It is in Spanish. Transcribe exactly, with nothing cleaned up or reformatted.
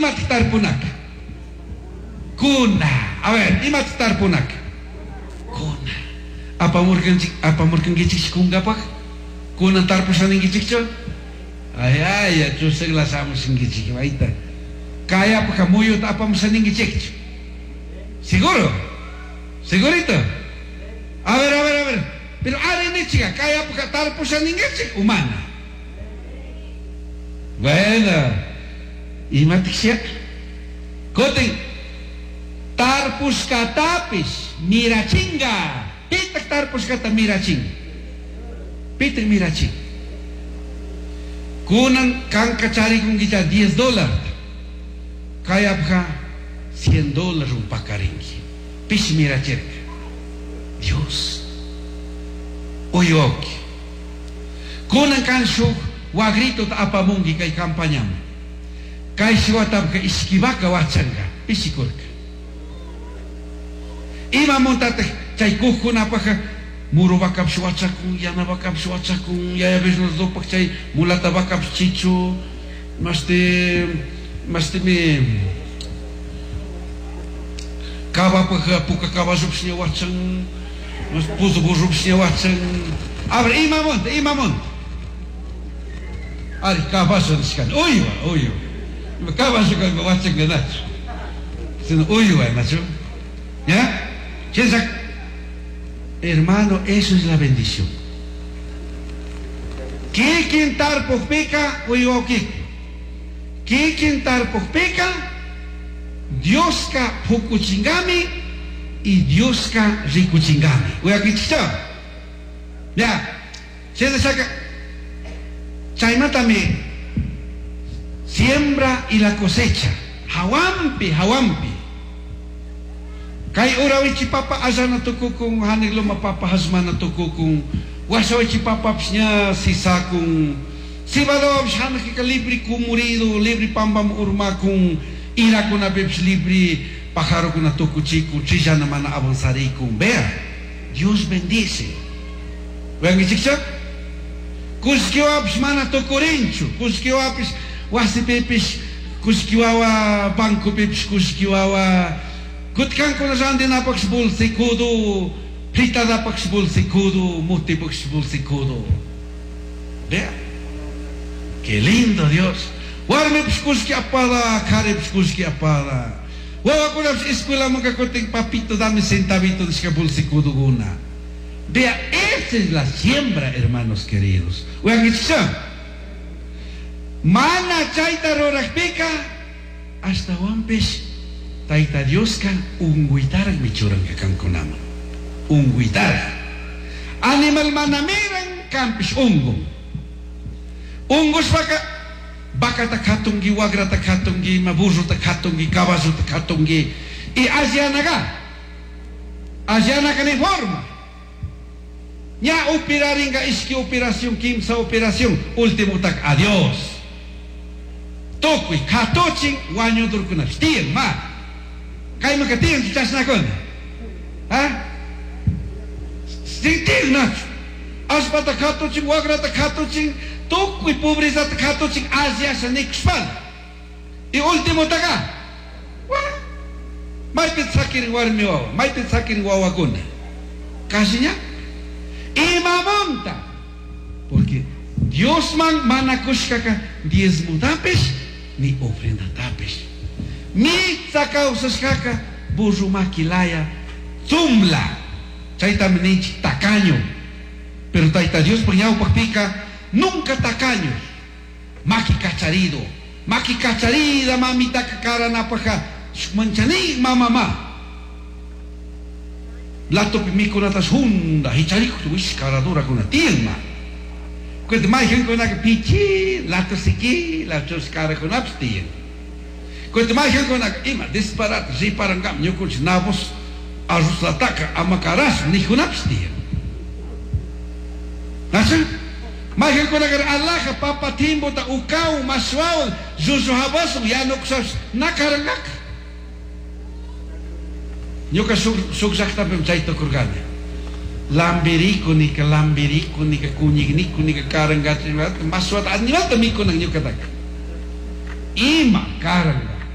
imat tarpunak. Kuna. A ver, imat tarpunak. Kuna. Apa murkan apa murkan gicik kunga pak? Kuna tarpusan ng gicik cho? Ay ay, tu segala sama sing gicik waita. Kaya pa kamuyot apa masaning gicik? Seguro? Segurito? A ver, a ver, a ver. Pero ari ni chica, kaya pa tarpusan ng gicik umana. Bueno, imatik siya. Koting, tarpus katapis, mirachinga. Pitak tarpus kata miraching. Pitak miraching. Kunan kang kacari kung kita diez dolar. Kaya pa cien dolar un pakaringi. Pis mirachirka. Dios. Oyoki. Kunan kang syuk. Wagrito ta apa mungi kay kampanyam. Kay siwatab ka iskibaka wachanga. Pisikurka. Ima montate chay kuku napaka muro bakap siwachakung yana bakap siwachakung ya ves nos dopak chay mulata bakap chichu maste maste me kaba paka puka kaba jupsnya wachang mas puzu jupsnya wachang. Aber ima monte ima monte ari kabaso niskan uyu uyu kabaso kan wachang ganach sino uyu nacho ya chensak hermano, eso es la bendición. ¿Qué quintar por peca uyu aquí? ¿Qué quintar por peca? Dios ka hukuchingami y Dios ka rikuchingami. Uyu aquí chicho ya chensak Chaimátame, siembra y la cosecha. Hawampi, hawampi. Kay urawichi papa azana tuku kung haniglo mapapa hasmana tuku kung wasawichi papa psnya sisa kung sibado abshana kika libri kumurido, libri pambam urma kung ira kuna bebs libri pájaro kuna tuku chiku, chijana mana avanzari kung. Vea, Dios bendice. Vean chichak. Kuskiwapis mana tokorencho, kuskiwapis wasipepis, kuskiwawa banco pepis, kuskiwawa kutkan ko na saan din napaks bulsikudo, plita napaks bulsikudo, muti paks bulsikudo. Vea, qué lindo Dios. Warme pis kuski apada, kare pis kuski apada. Wawa ko na eskwela mo kakoting papito dame centavito de ska bulsikudo guna. Vea, esa es la siembra, hermanos queridos. Mana chaita rorakpeka hasta wampes taita Dios kan unguitar michuran ka kan konama. Unguitar. Animal manameran kampis ungo. Ungos baka baka takatungi wagra takatungi mabuzo takatungi kabazo takatungi i asiana ka. Asiana ka ni forma. Ya operaring ka iski operación kimsa operación último tak adiós tokui katochin wanyo durkuna stien ma kay makatien kitas na kon ha stien na aspata katochin wagra ta katochin tokui pobreza ta katochin asia sa nexpal y último taka wa mai pensakirin warmio mai pensakirin wawakuna kasinya Ima monta, porque Dios man manakushkaka diezmo tapes ni ofrenda tapes. Mi tsakausas kaka burro maquilaya tumla. Chaita menich tacaño. Pero taita Dios puñao papica nunca tacaño. Maki cacharido. Maki cacharida mamita kakara napaja. Manchani mamama. Lato pimiko natas hunda, hichariku tu wish karadura kuna tielma. Kwet mai hen kuna ka pichi, lato siki, lato skara kuna pstien. Kwet mai hen kuna ka ima disparat zi parangam nyukuch nabos arus lataka amakaras ni kuna pstien. Nasa? Mai hen kuna ka Allah ka papa timbo ta ukau maswal zuzu habasu yanok sas nakarangak. Nyoka suksak tapem chaito kurganya. Lambiriku ni ka lambiriku ni ka kunyig ni ku ni ka karanggat maswat animal tamiko nang nyoka tak. Ima karanga.